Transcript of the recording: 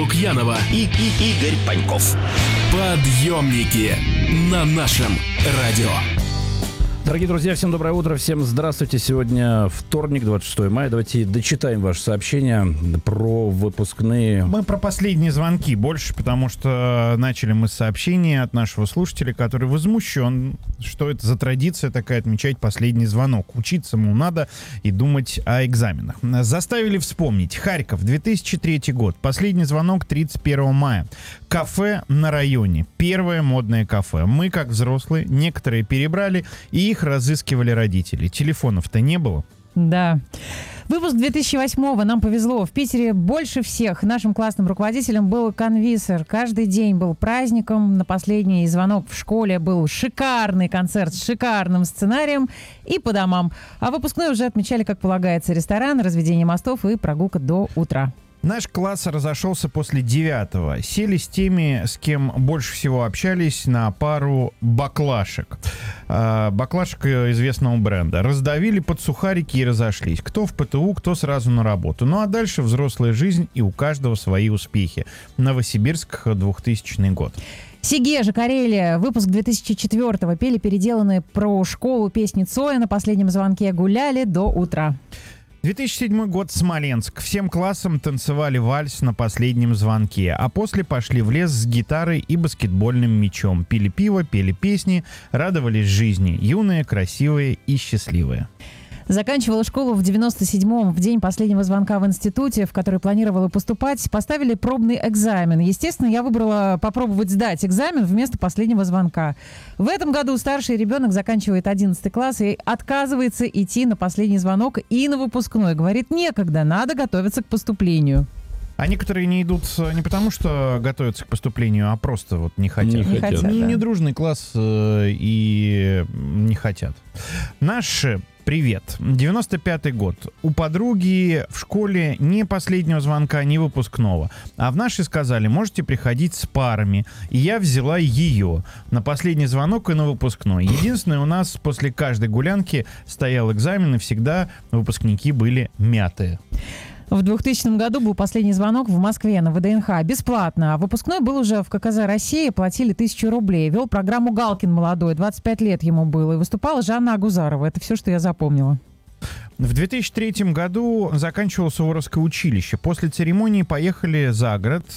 Лукьянова и Игорь Паньков. Подъемники на нашем радио. Дорогие друзья, всем доброе утро, всем здравствуйте. Сегодня вторник, 26 мая. Давайте дочитаем ваши сообщения про выпускные. Мы про последние звонки больше, потому что начали мы с сообщения от нашего слушателя, который возмущен, что это за традиция такая отмечать последний звонок. Учиться ему надо и думать о экзаменах. Заставили вспомнить. Харьков, 2003 год. Последний звонок 31 мая. Кафе на районе. Первое модное кафе. Мы, как взрослые, некоторые перебрали, и их разыскивали родители. Телефонов-то не было. Да. Выпуск 2008-го. Нам повезло. В Питере больше всех нашим классным руководителем был конвисер. Каждый день был праздником. На последний звонок в школе был шикарный концерт с шикарным сценарием и по домам. А выпускной уже отмечали, как полагается, ресторан, разведение мостов и прогулка до утра. Наш класс разошелся после 9-го. Сели с теми, с кем больше всего общались, на пару баклашек. Баклашек известного бренда. Раздавили под сухарики и разошлись. Кто в ПТУ, кто сразу на работу. Ну а дальше взрослая жизнь, и у каждого свои успехи. Новосибирск, 2000 год. Сегежа, Карелия, выпуск 2004-го. Пели переделанные про школу песни Цоя. На последнем звонке гуляли до утра. 2007 год, Смоленск. Всем классом танцевали вальс на последнем звонке, а после пошли в лес с гитарой и баскетбольным мячом. Пили пиво, пели песни, радовались жизни. Юные, красивые и счастливые. Заканчивала школу в 97-м, в день последнего звонка в институте, в который планировала поступать. Поставили пробный экзамен. Естественно, я выбрала попробовать сдать экзамен вместо последнего звонка. В этом году старший ребенок заканчивает 11 класс и отказывается идти на последний звонок и на выпускной. Говорит, некогда, надо готовиться к поступлению. А некоторые не идут не потому, что готовятся к поступлению, а просто вот не хотят. Не хотят, да. Не дружный класс и не хотят. Наши... Привет. 95-й год. У подруги в школе ни последнего звонка, ни выпускного. А в нашей сказали, можете приходить с парами. И я взяла ее на последний звонок и на выпускной. Единственное, у нас после каждой гулянки стоял экзамен, и всегда выпускники были мятые. В 2000 году был последний звонок в Москве на ВДНХ. Бесплатно. А выпускной был уже в ККЗ России. Платили 1000 рублей. Вел программу «Галкин молодой». 25 лет ему было. И выступала Жанна Агузарова. Это все, что я запомнила. В 2003 году заканчивало Суворовское училище. После церемонии поехали за город